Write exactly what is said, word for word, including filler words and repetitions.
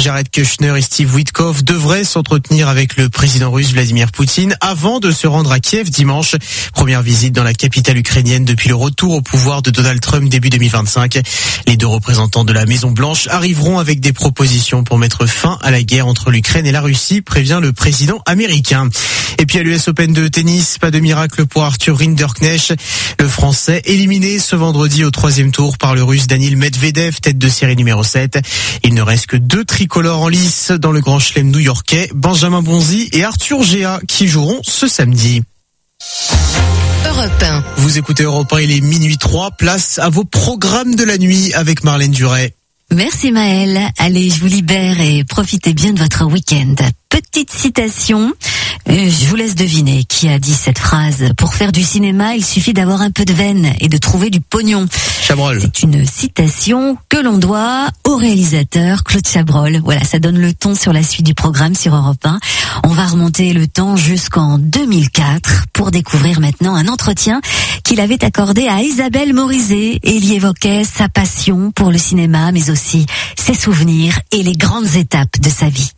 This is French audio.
Jared Kushner et Steve Witkoff devraient s'entretenir avec le président russe Vladimir Poutine avant de se rendre à Kiev dimanche. Première visite dans la capitale ukrainienne depuis le retour au pouvoir de Donald Trump début deux mille vingt-cinq. Les deux représentants de la Maison Blanche arriveront avec des propositions pour mettre fin à la guerre entre l'Ukraine et la Russie, prévient le président américain. Et puis à l'U S Open de tennis, pas de miracle pour Arthur Rinderknecht. Le Français éliminé ce vendredi au troisième tour par le Russe Daniil Medvedev, tête de série numéro sept. Il ne reste que deux tricolores en lice dans le Grand Chelem new-yorkais, Benjamin Bonzi et Arthur Géa, qui joueront ce samedi. Europe un. Vous écoutez Europe un, il est minuit trois, place à vos programmes de la nuit avec Marlène Duret. Merci Maëlle. Allez, je vous libère et profitez bien de votre week-end. Petite citation, euh, je vous laisse deviner qui a dit cette phrase. Pour faire du cinéma, il suffit d'avoir un peu de veine et de trouver du pognon. Chabrol. C'est une citation que l'on doit au réalisateur Claude Chabrol. Voilà, ça donne le ton sur la suite du programme sur Europe un. On va remonter le temps jusqu'en deux mille quatre pour découvrir maintenant un entretien qu'il avait accordé à Isabelle Morizet, et il y évoquait sa passion pour le cinéma, mais aussi ses souvenirs et les grandes étapes de sa vie.